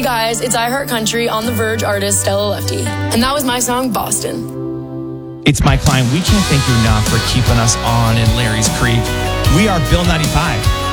guys, it's I Heart Country on The Verge artist Stella Lefty. And that was my song, Boston. It's Mike Klein. We can't thank you enough for keeping us on in Larry's Creek. We are Bill 95.